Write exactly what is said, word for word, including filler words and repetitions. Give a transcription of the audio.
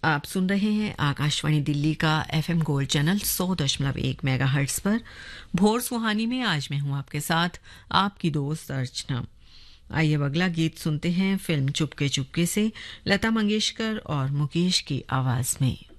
आप सुन रहे हैं आकाशवाणी दिल्ली का एफएम गोल्ड चैनल सौ दशमलव एक मेगाहर्ट्ज पर। भोर सुहानी में आज मैं हूं आपके साथ आपकी दोस्त अर्चना। आइए अब अगला गीत सुनते हैं फिल्म चुपके चुपके से लता मंगेशकर और मुकेश की आवाज में।